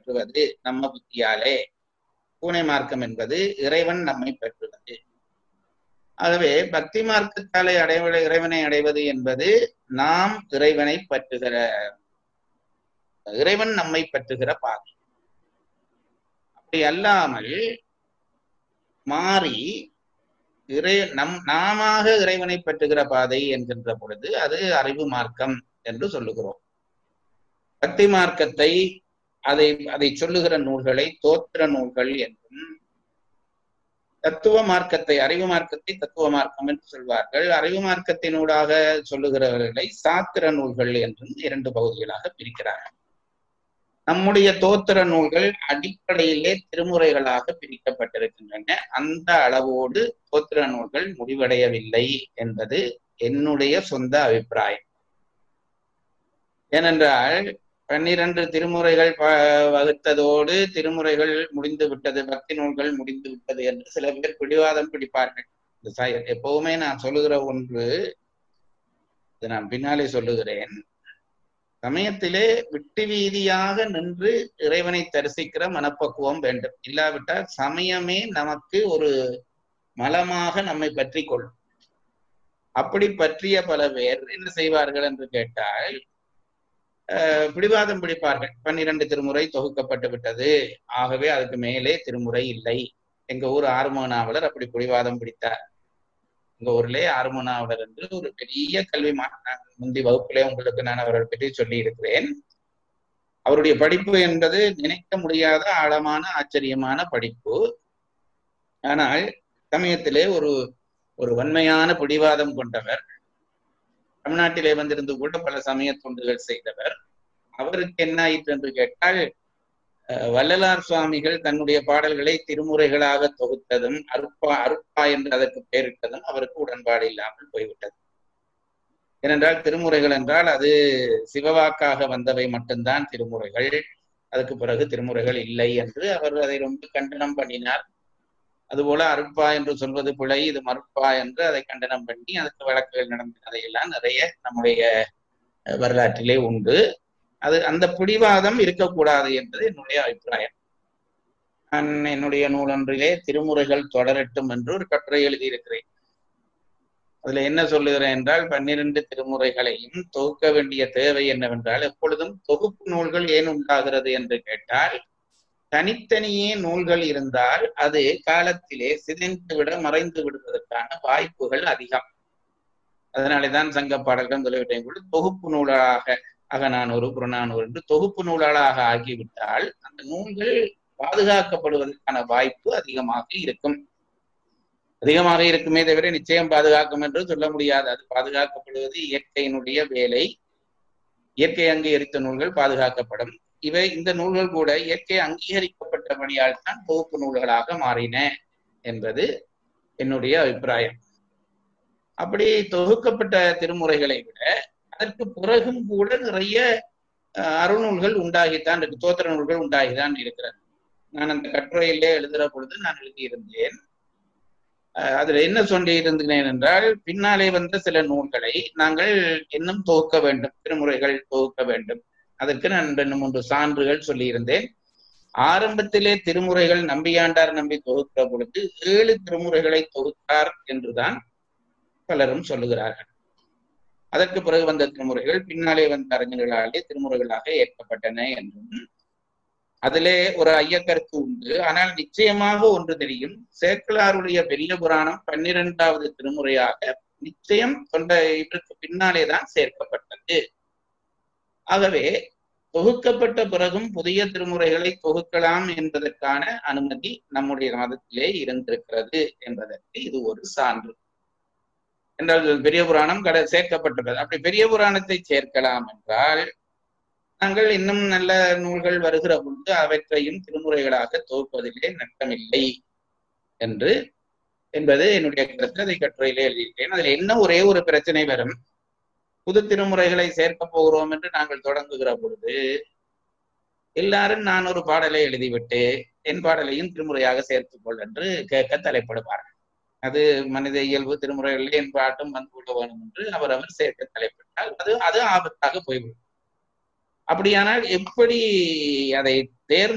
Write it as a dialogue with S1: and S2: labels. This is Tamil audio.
S1: பெற்றுவது நம்ம புத்தியாலே. பூனை மார்க்கம் என்பது இறைவன் நம்மை பெற்றுவது. ஆகவே பக்தி மார்க்கத்தாலே இறைவனை அடைவது என்பது நாம் இறைவனை பற்றுகிற, இறைவன் நம்மை பற்றுகிற பாதை. அப்படி அல்லாமல் மாறி நாம இறைவனை பற்றுகிற பாதை என்கின்ற பொழுது அது அறிவு மார்க்கம் என்று சொல்லுகிறோம். பக்தி மார்க்கத்தை அதை சொல்லுகிற நூல்களை தோத்திர நூல்கள் என்றும், தத்துவ மார்க்கத்தை அறிவு மார்க்கத்தை தத்துவ மார்க்கம் என்று சொல்வார்கள். அறிவு மார்க்கத்தினூடாக சொல்லுகிறவர்களை சாத்திர நூல்கள் என்றும் 2 பகுதிகளாக பிரிக்கிறார்கள். நம்முடைய தோத்திர நூல்கள் அடிப்படையிலே திருமுறைகளாக பிரிக்கப்பட்டிருக்கின்றன. அந்த அளவோடு தோத்திர நூல்கள் முடிவடையவில்லை என்பது என்னுடைய சொந்த அபிப்பிராயம். ஏனென்றால் 12 திருமுறைகள் வகுத்ததோடு திருமுறைகள் முடிந்து விட்டது, பக்தி நூல்கள் முடிந்து விட்டது என்று சில பேர் பிடிவாதம் பிடிப்பார்கள். எப்பவுமே நான் சொல்லுகிற ஒன்று, நான் பின்னாலே சொல்லுகிறேன், சமயத்திலே விட்டு வீதியாக நின்று இறைவனை தரிசிக்கிற மனப்பக்குவம் வேண்டும். இல்லாவிட்டால் சமயமே நமக்கு ஒரு மலமாக நம்மை பற்றி கொள்ளும். அப்படி பற்றிய பல பேர் என்ன செய்வார்கள் என்று கேட்டால், பிடிவாதம் பிடிப்பார்கள். 12 திருமுறை தொகுக்கப்பட்டு விட்டது, ஆகவே அதுக்கு மேலே திருமுறை இல்லை. எங்க ஊர் ஆறுமுக நாவலர் அப்படி பிடிவாதம் பிடித்தார். எங்க ஊர்லே ஆறுமுக நாவலர் என்று ஒரு பெரிய கல்வி முந்தி வகுப்பிலே உங்களுக்கு நான் அவரை பற்றி சொல்லி இருக்கிறேன். அவருடைய படிப்பு என்பது நினைக்க முடியாத ஆழமான ஆச்சரியமான படிப்பு. ஆனால் சமயத்திலே ஒரு வன்மையான பிடிவாதம் கொண்டவர். தமிழ்நாட்டிலே வந்திருந்து கூட பல சமய தொண்டுகள் செய்தவர். அவருக்கு என்ன ஆயிற்று என்று கேட்டால், வள்ளலார் சுவாமிகள் தன்னுடைய பாடல்களை திருமுறைகளாக தொகுத்ததும் அருப்பா என்று அதற்கு பெயரிட்டதும் அவருக்கு உடன்பாடு இல்லாமல் போய்விட்டது. ஏனென்றால் திருமுறைகள் என்றால் அது சிவவாக்காக வந்தவை மட்டும்தான் திருமுறைகள், அதுக்கு பிறகு திருமுறைகள் இல்லை என்று அவர் அதை ரொம்ப கண்டனம் பண்ணினார். அதுபோல அருட்பா என்று சொல்வது பிழை, இது மறுப்பா என்று அதை கண்டனம் பண்ணி அதுக்கு வழக்குகள் நடந்ததையெல்லாம் நிறைய நம்முடைய வரலாற்றிலே உண்டு. அந்த பிடிவாதம் இருக்கக்கூடாது என்பது என்னுடைய அபிப்பிராயம். நான் என்னுடைய நூலொன்றிலே திருமுறைகள் தொடரட்டும் என்று ஒரு கட்டுரை எழுதியிருக்கிறேன். அதுல என்ன சொல்லுகிறேன் என்றால், 12 திருமுறைகளையும் தொகுக்க வேண்டிய தேவை என்னவென்றால், எப்பொழுதும் தொகுப்பு நூல்கள் ஏன் உண்டாகிறது என்று கேட்டால், தனித்தனியே நூல்கள் இருந்தால் அது காலத்திலே சிதைந்து விட மறைந்து விடுவதற்கான வாய்ப்புகள் அதிகம். அதனாலேதான் சங்க பாடல்கள் தொலைவிட்டையும் கூட தொகுப்பு நூலாக அகநானூறு புறநானூறு என்று தொகுப்பு நூலாளாக ஆகிவிட்டால் அந்த நூல்கள் பாதுகாக்கப்படுவதற்கான வாய்ப்பு அதிகமாக இருக்குமே தவிர நிச்சயம் பாதுகாக்கும் என்று சொல்ல முடியாது. அது பாதுகாக்கப்படுவது இயற்கையினுடைய வேலை. இயற்கை அங்கீகரித்த நூல்கள் பாதுகாக்கப்படும். இந்த நூல்கள் கூட இயற்கை அங்கீகரிக்கப்பட்டபடியால் தான் தொகுப்பு நூல்களாக மாறின என்பது என்னுடைய அபிப்பிராயம். அப்படி தொகுக்கப்பட்ட திருமுறைகளை விட அதற்கு பிறகும் கூட நிறைய அருநூல்கள் உண்டாகித்தான் இருக்கு, தோத்திர நூல்கள் உண்டாகிதான் இருக்கிறது. நான் அந்த கட்டுரையிலே எழுதுகிற பொழுது நான் எழுதியிருந்தேன். அதுல என்ன சொல்லி இருந்தேன் என்றால், பின்னாலே வந்த சில நூல்களை நாங்கள் இன்னும் தொகுக்க வேண்டும், திருமுறைகள் தொகுக்க வேண்டும். அதற்கு நான் 2-3 சான்றுகள் சொல்லியிருந்தேன். ஆரம்பத்திலே திருமுறைகள் நம்பியாண்டார் நம்பி தொகுக்கிற பொழுது 7 திருமுறைகளை தொகுத்தார் என்றுதான் பலரும் சொல்லுகிறார்கள். அதற்கு பிறகு வந்த திருமுறைகள் பின்னாலே வந்த அறிஞர்களாலே திருமுறைகளாக ஏற்கப்பட்டன என்றும் அதிலே ஒரு ஐயக்கருத்து உண்டு. ஆனால் நிச்சயமாக ஒன்று தெரியும், சேக்கிழாருடைய பெரிய புராணம் 12வது திருமுறையாக நிச்சயம் இதற்கு பின்னாலேதான் சேர்க்கப்பட்டது. ஆகவே தொகுக்கப்பட்ட பிறகும் புதிய திருமுறைகளை தொகுக்கலாம் என்பதற்கான அனுமதி நம்முடைய மதத்திலே இருந்திருக்கிறது என்பதற்கு இது ஒரு சான்று. என்றால் பெரிய புராணம் சேர்க்கப்பட்டது. அப்படி பெரிய புராணத்தை சேர்க்கலாம் என்றால் நாங்கள் இன்னும் நல்ல நூல்கள் வருகிற பொழுது அவற்றையும் திருமுறைகளாக தொகுப்பதிலே நட்டமில்லை என்பது என்னுடைய கருத்து. அதை கட்டுரையிலே எழுதியிருக்கேன். அதுல என்ன ஒரே ஒரு பிரச்சனை வரும், புது திருமுறைகளை சேர்க்க போகிறோம் என்று நாங்கள் தொடங்குகிற பொழுது எல்லாரும் நான் ஒரு பாடலை எழுதிவிட்டு என் பாடலையும் திருமுறையாக சேர்த்துக்கொள் என்று கேட்க தலைப்படுவார்கள். அது மனித இயல்பு. திருமுறைகளில் என் பாட்டும் வந்து கொள்ள வேண்டும் என்று அவரவர் சேர்க்க தலைப்பட்டால் அது ஆபத்தாக போய்விடும். அப்படியானால் எப்படி அதை